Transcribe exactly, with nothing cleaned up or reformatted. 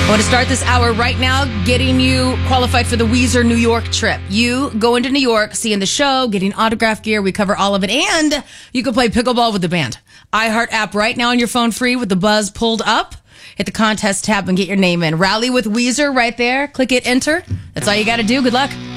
I want to start this hour right now getting you qualified for the Weezer New York trip. You go into New York, seeing the show, getting autograph gear. We cover all of it. And you can play pickleball with the band. iHeart app right now on your phone free with the buzz pulled up. Hit the contest tab and get your name in. Rally with Weezer right there. Click it, enter. That's all you got to do. Good luck.